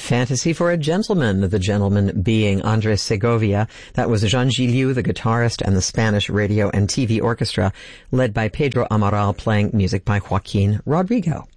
Fantasy for a Gentleman, the gentleman being Andres Segovia. That was Jean-Gilles Liu, the guitarist, and the Spanish radio and TV orchestra, led by Pedro Amaral, playing music by Joaquin Rodrigo.